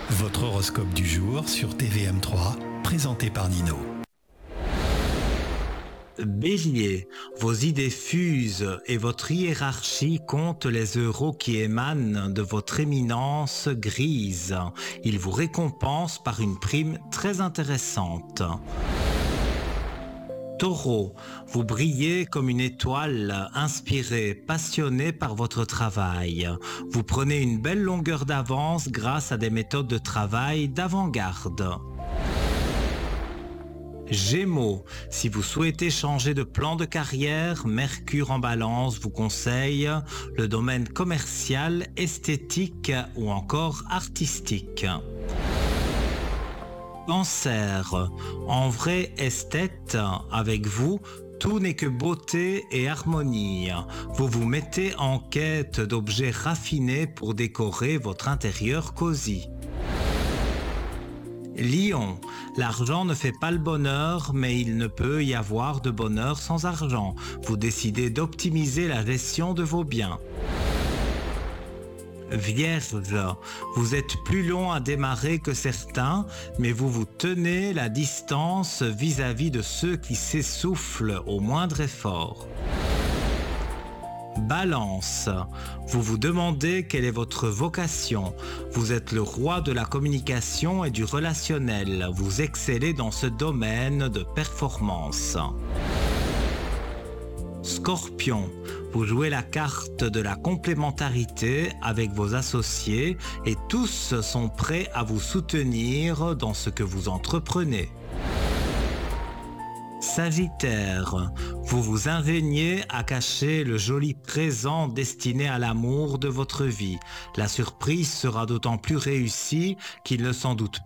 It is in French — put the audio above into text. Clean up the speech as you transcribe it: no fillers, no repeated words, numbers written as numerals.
Votre horoscope du jour sur TVM3, présenté par Nino. Bélier, vos idées fusent et votre hiérarchie compte les euros qui émanent de votre éminence grise. Il vous récompense par une prime très intéressante. Taureau, vous brillez comme une étoile, inspiré, passionné par votre travail. Vous prenez une belle longueur d'avance grâce à des méthodes de travail d'avant-garde. Gémeaux, si vous souhaitez changer de plan de carrière, Mercure en Balance vous conseille le domaine commercial, esthétique ou encore artistique. Cancer, en vrai esthète, avec vous, tout n'est que beauté et harmonie. Vous vous mettez en quête d'objets raffinés pour décorer votre intérieur cosy. Lion, l'argent ne fait pas le bonheur, mais il ne peut y avoir de bonheur sans argent. Vous décidez d'optimiser la gestion de vos biens. Vierge, vous êtes plus long à démarrer que certains, mais vous vous tenez la distance vis-à-vis de ceux qui s'essoufflent au moindre effort. Balance, vous vous demandez quelle est votre vocation. Vous êtes le roi de la communication et du relationnel. Vous excellez dans ce domaine de performance. Scorpion, vous jouez la carte de la complémentarité avec vos associés et tous sont prêts à vous soutenir dans ce que vous entreprenez. Sagittaire, vous vous ingéniez à cacher le joli présent destiné à l'amour de votre vie. La surprise sera d'autant plus réussie qu'il ne s'en doute